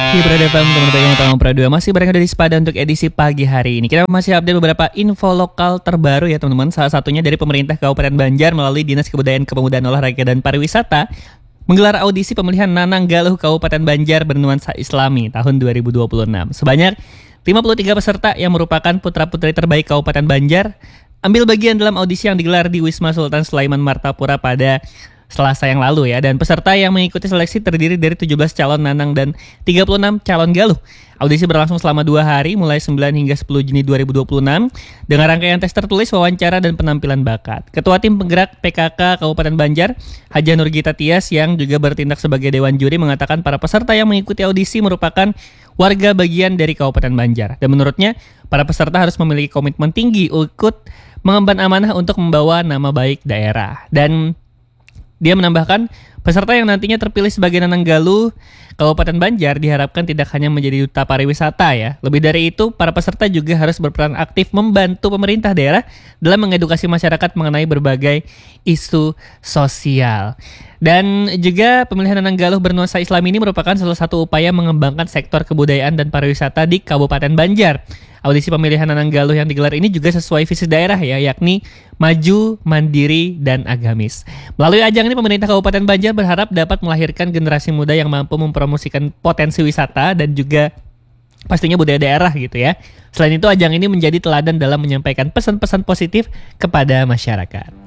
Di Prada FM, teman yang utama Prada masih bareng dari Spada untuk edisi pagi hari ini. Kita masih update beberapa info lokal terbaru ya teman-teman. Salah satunya dari pemerintah Kabupaten Banjar melalui Dinas Kebudayaan Kepemudaan Olahraga dan Pariwisata menggelar audisi pemilihan Nanang Galuh Kabupaten Banjar bernuansa Islami tahun 2026. Sebanyak 53 peserta yang merupakan putra-putri terbaik Kabupaten Banjar ambil bagian dalam audisi yang digelar di Wisma Sultan Sulaiman Martapura pada Selasa yang lalu ya. Dan peserta yang mengikuti seleksi terdiri dari 17 calon nanang dan 36 calon galuh. Audisi berlangsung selama 2 hari mulai 9 hingga 10 Juni 2026 dengan rangkaian tes tertulis, wawancara, dan penampilan bakat. Ketua Tim Penggerak PKK Kabupaten Banjar, Haja Nurgita Tias yang juga bertindak sebagai Dewan Juri mengatakan para peserta yang mengikuti audisi merupakan warga bagian dari Kabupaten Banjar. Dan menurutnya para peserta harus memiliki komitmen tinggi ikut mengemban amanah untuk membawa nama baik daerah. Dan dia menambahkan, peserta yang nantinya terpilih sebagai Nanang Galuh Kabupaten Banjar diharapkan tidak hanya menjadi duta pariwisata ya. Lebih dari itu, para peserta juga harus berperan aktif membantu pemerintah daerah dalam mengedukasi masyarakat mengenai berbagai isu sosial. Dan juga pemilihan Nanang Galuh bernuansa Islam ini merupakan salah satu upaya mengembangkan sektor kebudayaan dan pariwisata di Kabupaten Banjar. Audisi pemilihan Nanang Galuh yang digelar ini juga sesuai visi daerah ya, yakni maju, mandiri, dan agamis. Melalui ajang ini pemerintah Kabupaten Banjar berharap dapat melahirkan generasi muda yang mampu mempromosikan potensi wisata dan juga pastinya budaya daerah gitu ya. Selain itu ajang ini menjadi teladan dalam menyampaikan pesan-pesan positif kepada masyarakat.